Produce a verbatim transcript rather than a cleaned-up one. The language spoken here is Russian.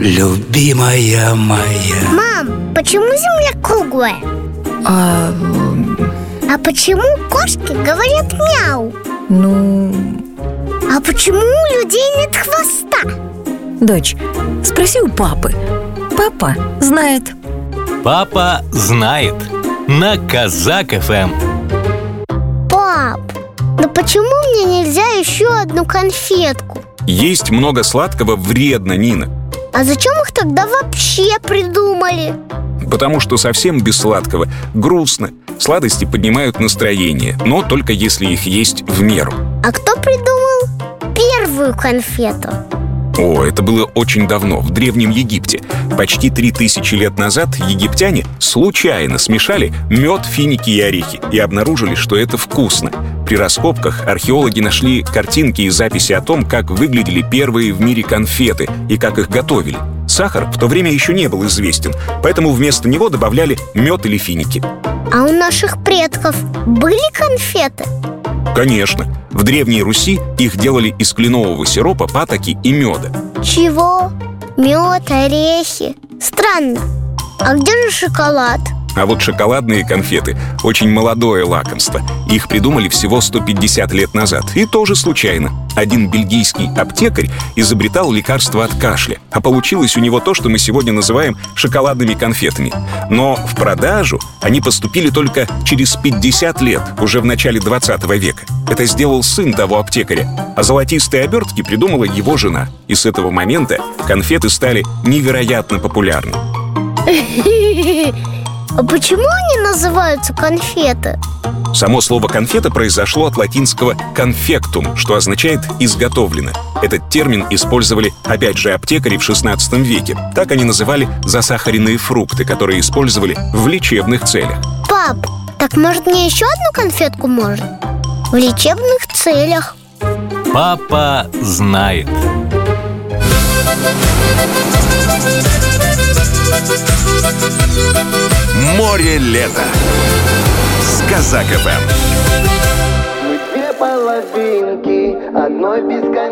любимая моя. Мам, почему Земля круглая? А, А почему кошки говорят мяу? ну, А почему у людей нет хвоста? дочь, спроси у папы. Папа знает. Папа знает. На Казак эф эм. Пап, ну почему мне нельзя еще одну конфетку? Есть много сладкого вредно, Нина. А зачем их тогда вообще придумали? Потому что совсем без сладкого грустно. Сладости поднимают настроение, но только если их есть в меру. А кто придумал первую конфету? О, это было очень давно, в Древнем Египте. Почти три тысячи лет назад египтяне случайно смешали мед, финики и орехи и обнаружили, что это вкусно. При раскопках археологи нашли картинки и записи о том, как выглядели первые в мире конфеты и как их готовили. Сахар в то время еще не был известен, поэтому вместо него добавляли мед или финики. А у наших предков были конфеты? Конечно, в Древней Руси их делали из кленового сиропа, патоки и меда. Чего? Мед, орехи. Странно. А где же шоколад? А вот шоколадные конфеты – очень молодое лакомство. Их придумали всего сто пятьдесят лет назад. И тоже случайно. Один бельгийский аптекарь изобретал лекарство от кашля. А получилось у него то, что мы сегодня называем шоколадными конфетами. Но в продажу они поступили только через пятьдесят лет, уже в начале двадцатого века. Это сделал сын того аптекаря. А золотистые обертки придумала его жена. И с этого момента конфеты стали невероятно популярны. А почему они называются конфеты? Само слово «конфета» произошло от латинского «confectum», что означает «изготовлено». Этот термин использовали, опять же, аптекари в шестнадцатом веке. Так они называли засахаренные фрукты, которые использовали в лечебных целях. Пап, так может мне еще одну конфетку можно? В лечебных целях. Папа знает. Море лета с Казак эф эм. Мы две половинки одной бесконечной